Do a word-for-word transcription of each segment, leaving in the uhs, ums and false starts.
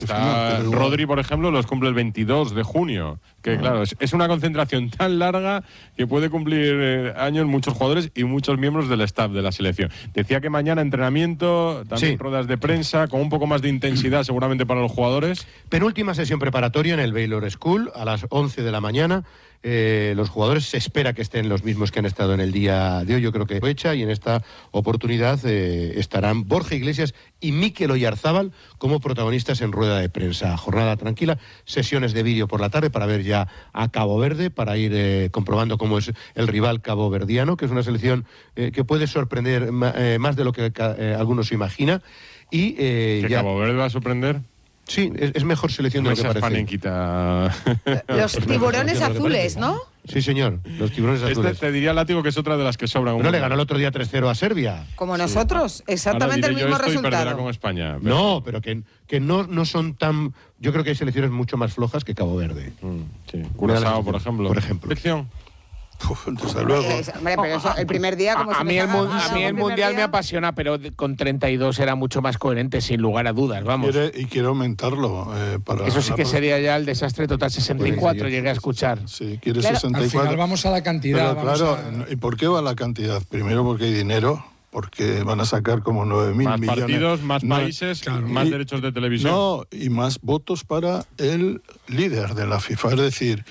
Está no, Rodri, por ejemplo, los cumple el veintidós de junio. Que claro, es, es una concentración tan larga que puede cumplir eh, años muchos jugadores y muchos miembros del staff de la selección. Decía que mañana entrenamiento, también sí. ruedas de prensa, con un poco más de intensidad seguramente para los jugadores. Penúltima sesión preparatoria en el Baylor School a las once de la mañana. Eh, los jugadores se espera que estén los mismos que han estado en el día de hoy. Yo creo que fecha, y en esta oportunidad eh, estarán Borja Iglesias y Mikel Oyarzábal como protagonistas en rueda de prensa. Jornada tranquila, sesiones de vídeo por la tarde para ver ya a Cabo Verde, para ir eh, comprobando cómo es el rival caboverdiano, que es una selección eh, que puede sorprender eh, más de lo que eh, algunos se imagina. Y, eh, ¿Que ya... Cabo Verde va a sorprender? Sí, es, es mejor selección No de lo que parece. Panenquita. Los tiburones azules, ¿no? Sí, señor, los tiburones azules. Este te diría, Látigo, que es otra de las que sobran. No le ganó el otro día tres cero a Serbia. Como nosotros, exactamente el mismo yo esto y perderá resultado. con España. Pero... No, pero que, que no, no son tan... Yo creo que hay selecciones mucho más flojas que Cabo Verde. Mm, sí. Curazao, por ejemplo. Por ejemplo. Selección. Uf, desde luego. Eh, hombre, pero eso, el primer día, como a, se a mí les el, haga mu- mal a mí algo el primer Mundial día. me apasiona, pero de- con treinta y dos era mucho más coherente, sin lugar a dudas, vamos. Quiere, y quiere aumentarlo. Eh, para Eso sí la que pro- sería ya el desastre total. sesenta y cuatro llegué a escuchar. Sí, quiere Claro. sesenta y Al cuatro. final vamos a la cantidad. Pero vamos claro, a- ¿y por qué va la cantidad? Primero porque hay dinero, porque van a sacar como nueve mil Más millones. partidos, más No, países, claro. más Y- derechos de televisión. No, y más votos para el líder de la FIFA. Es decir,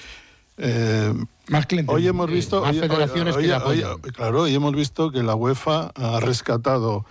eh, Más clientes. hoy hemos visto... más hoy- federaciones hoy- que le hoy- apoyan. claro, hoy hemos visto que la UEFA ha rescatado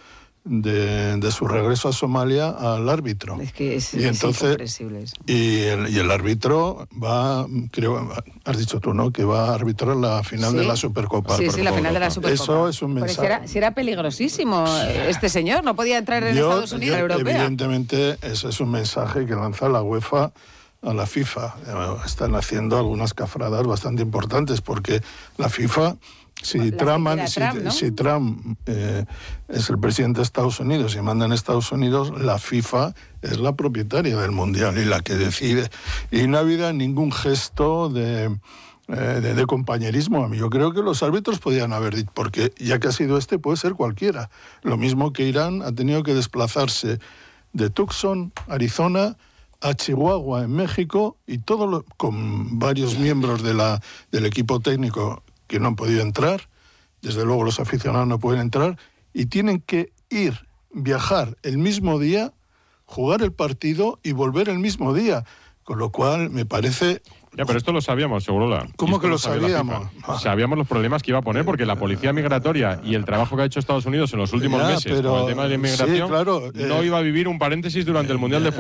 de, de su regreso a Somalia al árbitro. Es que es, Y es entonces- incomprensible eso. Y el, y el árbitro va, creo, has dicho tú, ¿no? Que va a arbitrar la final Sí. de la Supercopa. Sí, sí, la final de la Supercopa. Eso es un Pero mensaje. si era, si era peligrosísimo este señor, no podía entrar en Yo- Estados Unidos, yo, en Europea. Evidentemente, ese es un mensaje que lanza la UEFA a la FIFA. Eh, Están haciendo algunas cafradas bastante importantes porque la FIFA, si Las que Trump, quiera si, Trump, ¿no? si Trump eh, es el presidente de Estados Unidos y manda en Estados Unidos, la FIFA es la propietaria del Mundial y la que decide. Y no ha habido ningún gesto de... Eh, de, de compañerismo. A mí yo creo que los árbitros podían haber dicho, porque ya que ha sido este, puede ser cualquiera. Lo mismo que Irán ha tenido que desplazarse de Tucson, Arizona, a Chihuahua, en México, y todo lo, con varios miembros de la, del equipo técnico que no han podido entrar. Desde luego los aficionados no pueden entrar, y tienen que ir, viajar el mismo día, jugar el partido y volver el mismo día. Con lo cual me parece... Ya, pero esto lo sabíamos, Segurola. ¿Cómo Y esto que lo sabe la sabíamos? FIFA. Sabíamos los problemas que iba a poner porque la policía migratoria y el trabajo que ha hecho Estados Unidos en los últimos Ya, meses pero- con el tema de la inmigración sí, claro, no eh, iba a vivir un paréntesis durante el Mundial de Fútbol.